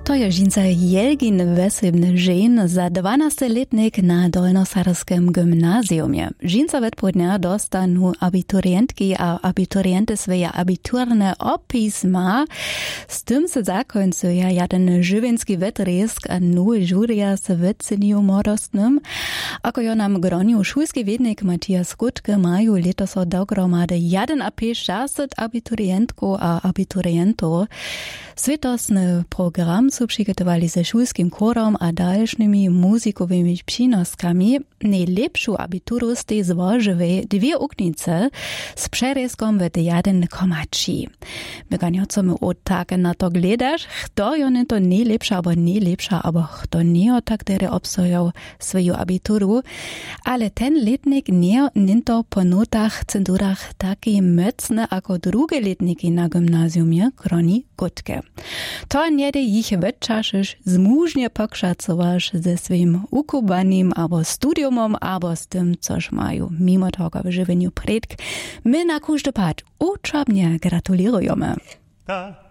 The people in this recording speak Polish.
To je žinca Jelgin Vesebny žen za 12-letnik na Dolnosarskem gymnazjumie. Žinca vedpodnia dostanu abiturientki a abiturienty swoje abiturne opisma. Z tym se zakońcuje jeden żywienski wetrysk a nowy żuria z wyceniu młodostnym. Ako jo nam gronił szulski wiednik Matthias Gutke mają letos dogromady 1,60 abiturientków a abiturientów. Svetosny program su przygotowali ze szulskim chorom a dalszymi muzikowymi przynoskami. Najlepszą abituru z tej złożyły dwie uknice z przeryskom w 1,3. My ganiocamy od tak na to gledasz, kto jo nie to najlepsza, albo kto nie tak tere obsoją swoją abituru, ale ten letnik nie to po notach, cenzurach taki mocny, jako drugie letniki na gymnazjumie, kroni Gutke. To nie ich wyczaszysz, zmużnie pokrzacowasz ze swoim ukubanim albo studiumom, albo z tym, coż mają mimo tego w żywieniu predk. My na każdy pad uczobnie gratulujemy.